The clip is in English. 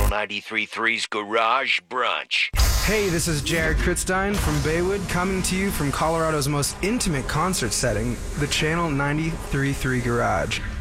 93.3's Garage Brunch. Hey, this is Jared Kritzstein from Baywood, coming to you from Colorado's most intimate concert setting, the Channel 93.3 Garage.